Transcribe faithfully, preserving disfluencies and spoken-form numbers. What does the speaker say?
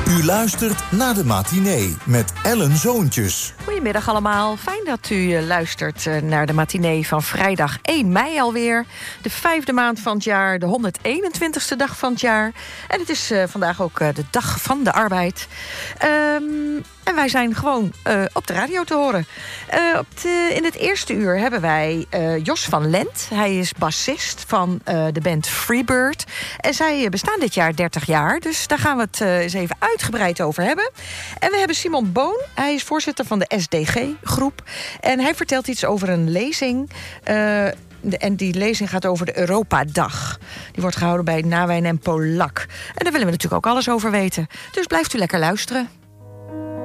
U luistert naar de matinee met Ellen Zoontjes. Goedemiddag allemaal. Fijn dat u uh, luistert uh, naar de matinee van vrijdag één mei alweer. De vijfde maand van het jaar, de honderdeenentwintigste dag van het jaar. En het is uh, vandaag ook uh, de dag van de arbeid. Um, en wij zijn gewoon uh, op de radio te horen. Uh, op de, in het eerste uur hebben wij uh, Jos van Lent. Hij is bassist van uh, de band Freebird. En zij uh, bestaan dit jaar dertig jaar. Dus daar gaan we het uh, eens even uitgebreid over hebben. En we hebben Simon Boon. Hij is voorzitter van de S D G-groep. En hij vertelt iets over een lezing. Uh, En die lezing gaat over de Europadag. Die wordt gehouden bij Nawijn en Polak. En daar willen we natuurlijk ook alles over weten. Dus blijft u lekker luisteren.